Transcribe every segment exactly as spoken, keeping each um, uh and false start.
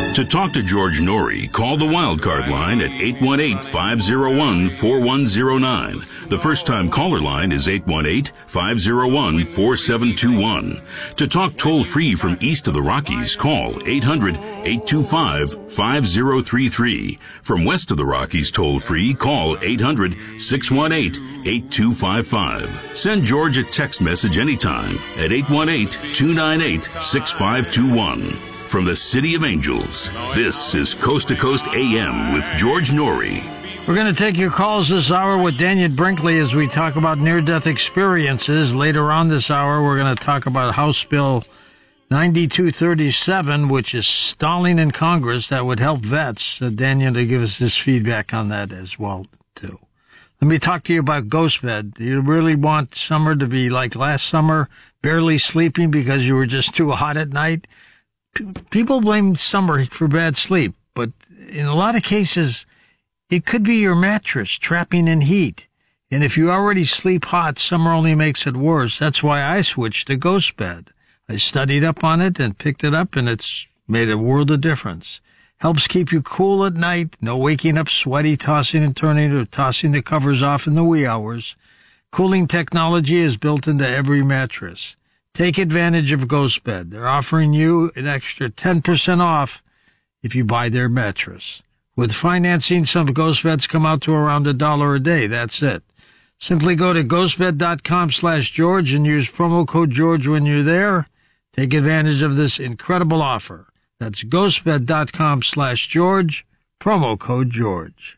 To talk to George Norrie, call the Wildcard line at eight one eight, five oh one, four one oh nine. The first-time caller line is eight one eight, five oh one, four seven two one. To talk toll-free from east of the Rockies, call eight hundred, eight two five, five oh three three. From west of the Rockies toll-free, call eight hundred, six one eight, eight two five five. Send George a text message anytime at eight one eight, two nine eight, six five two one. From the City of Angels, this is Coast to Coast A M with George Norrie. We're going to take your calls this hour with Daniel Brinkley as we talk about near-death experiences. Later on this hour, we're going to talk about House Bill ninety-two thirty-seven, which is stalling in Congress. That would help vets. Uh, Daniel to give us his feedback on that as well, too. Let me talk to you about Ghost Bed. Do you really want summer to be like last summer, barely sleeping because you were just too hot at night? People blame summer for bad sleep, but in a lot of cases, it could be your mattress trapping in heat. And if you already sleep hot, summer only makes it worse. That's why I switched to Ghost Bed. I studied up on it and picked it up, and it's made a world of difference. Helps keep you cool at night, no waking up sweaty, tossing and turning, or tossing the covers off in the wee hours. Cooling technology is built into every mattress. Take advantage of Ghost Bed. They're offering you an extra ten percent off if you buy their mattress. With financing, some Ghost Beds come out to around a dollar a day. That's it. Simply go to ghostbed.com slash George and use promo code George when you're there. Take advantage of this incredible offer. That's ghostbed.com slash George, promo code George.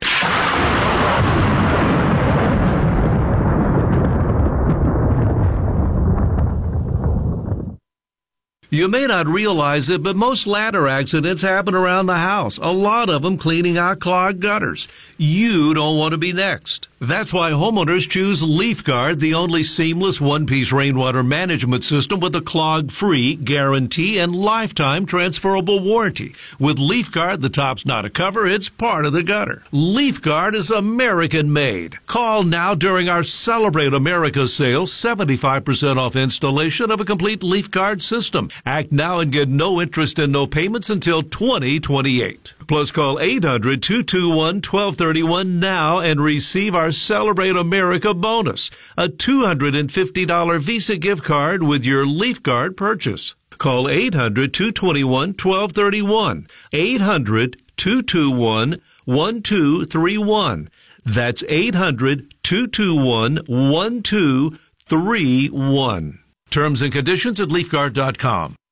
You may not realize it, but most ladder accidents happen around the house, a lot of them cleaning out clogged gutters. You don't want to be next. That's why homeowners choose LeafGuard, the only seamless one-piece rainwater management system with a clog-free guarantee and lifetime transferable warranty. With LeafGuard, the top's not a cover, it's part of the gutter. LeafGuard is American-made. Call now during our Celebrate America sale, seventy-five percent off installation of a complete LeafGuard system. Act now and get no interest and no payments until twenty twenty-eight. Plus, call eight hundred, two two one, one two three one now and receive our Celebrate America bonus, a two hundred fifty dollars Visa gift card with your LeafGuard purchase. Call eight hundred, two two one, one two three one, eight hundred, two two one, one two three one. That's eight hundred, two two one, one two three one. Terms and conditions at leafguard dot com.